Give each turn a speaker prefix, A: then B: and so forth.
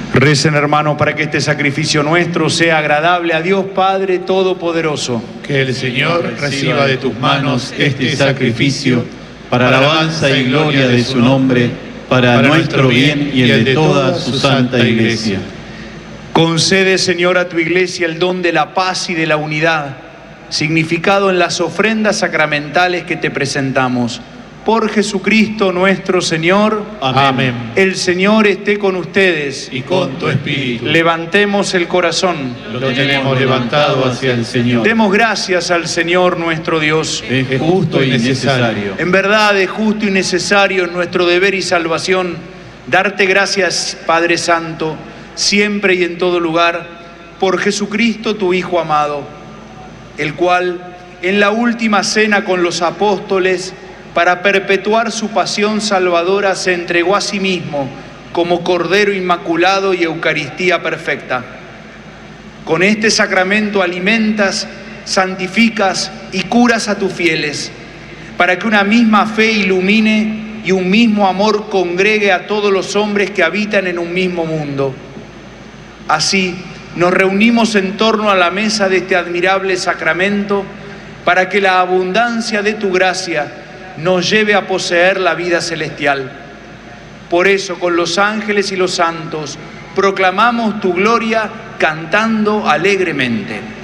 A: Recen, hermanos, para que este sacrificio nuestro sea agradable a Dios Padre Todopoderoso.
B: Que el Señor reciba de tus manos este sacrificio para alabanza y gloria de su nombre, para nuestro bien y el de toda su santa Iglesia.
A: Concede, Señor, a tu Iglesia el don de la paz y de la unidad, significado en las ofrendas sacramentales que te presentamos. Por Jesucristo nuestro Señor.
B: Amén.
A: El Señor esté con ustedes.
B: Y con tu espíritu.
A: Levantemos el corazón.
B: Lo tenemos levantado hacia el Señor.
A: Demos gracias al Señor nuestro Dios.
B: Es justo y necesario.
A: En verdad es justo y necesario en nuestro deber y salvación darte gracias, Padre Santo, siempre y en todo lugar, por Jesucristo tu Hijo amado, el cual en la última cena con los apóstoles, para perpetuar su pasión salvadora, se entregó a sí mismo como Cordero Inmaculado y Eucaristía perfecta. Con este sacramento alimentas, santificas y curas a tus fieles, para que una misma fe ilumine y un mismo amor congregue a todos los hombres que habitan en un mismo mundo. Así, nos reunimos en torno a la mesa de este admirable sacramento para que la abundancia de tu gracia nos lleve a poseer la vida celestial. Por eso, con los ángeles y los santos, proclamamos tu gloria cantando alegremente.